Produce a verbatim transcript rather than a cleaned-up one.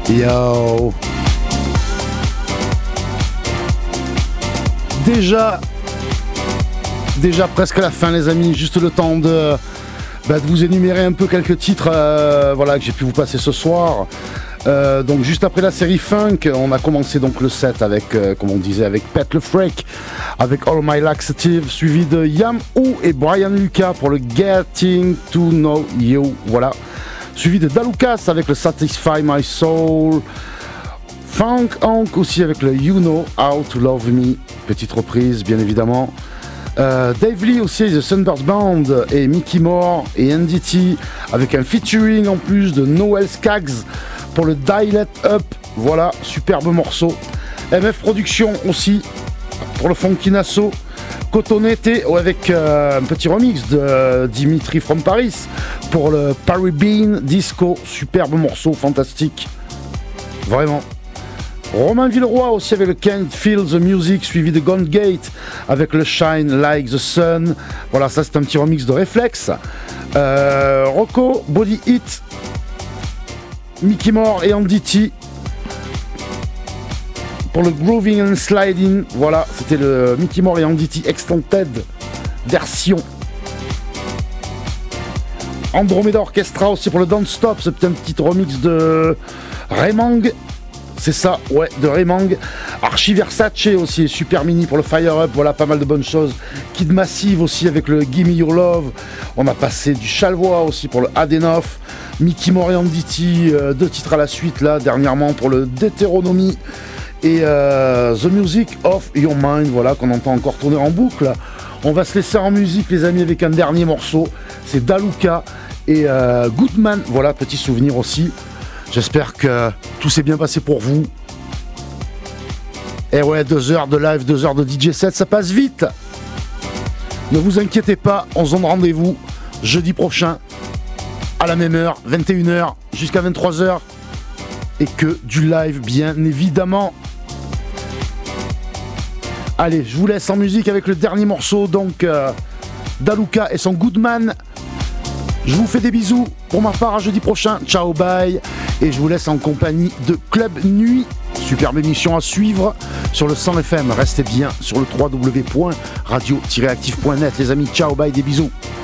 Yo. Déjà, déjà presque à la fin, les amis. Juste le temps de, bah, de vous énumérer un peu quelques titres, euh, voilà, que j'ai pu vous passer ce soir. Euh, donc juste après la série Funk, on a commencé donc le set avec, euh, comme on disait, avec Pet Le Freak, avec All My Laxative, suivi de Yam Ou et Brian Lucas pour le Getting to Know You, voilà. Suivi de Dalukas avec le Satisfy My Soul. Funk Hank aussi avec le You Know How to Love Me, petite reprise bien évidemment. Euh, Dave Lee aussi, The Sunburst Band et Mickey Moore et N D T avec un featuring en plus de Noel Skaggs pour le Dial It Up, voilà, superbe morceau. M F Productions aussi pour le Funky Nassau. Cotonete avec euh, un petit remix de euh, Dimitri from Paris pour le Paris Bean Disco, superbe morceau, fantastique, vraiment. Romain Villeroy aussi avec le Can't Feel the Music, suivi de Gone Gate avec le Shine Like the Sun, voilà, ça c'est un petit remix de Reflex. euh, Rocco, Body Hit, Mickey Moore et Andy T pour le Grooving and Sliding, voilà, c'était le Mickey Moore et Andy T Extended version. Andromeda Orchestra aussi pour le Don't Stop, c'est un petit remix de Raymond, c'est ça, ouais, de Raymond. Archie Versace aussi, Super Mini pour le Fire Up, voilà, pas mal de bonnes choses. Kid Massive aussi avec le Gimme Your Love. On a passé du Chalvois aussi pour le Adenoff. Mickey Moore et Andy T, euh, deux titres à la suite là, dernièrement pour le Deutéronomie. Et euh, The Music of Your Mind, voilà, qu'on entend encore tourner en boucle. On va se laisser en musique, les amis, avec un dernier morceau. C'est Daluka et euh, Goodman, voilà, petit souvenir aussi. J'espère que tout s'est bien passé pour vous. Et ouais, deux heures de live, deux heures de D J set, ça passe vite. Ne vous inquiétez pas, on se donne rendez-vous jeudi prochain à la même heure, vingt et une heures jusqu'à vingt-trois heures. Et que du live, bien évidemment. Allez, je vous laisse en musique avec le dernier morceau, donc euh, Daluka et son Goodman. Je vous fais des bisous pour ma part à jeudi prochain. Ciao, bye. Et je vous laisse en compagnie de Club Nuit. Superbe émission à suivre sur le cent F M. Restez bien sur le w w w point radio tiret active point net, les amis. Ciao, bye, des bisous.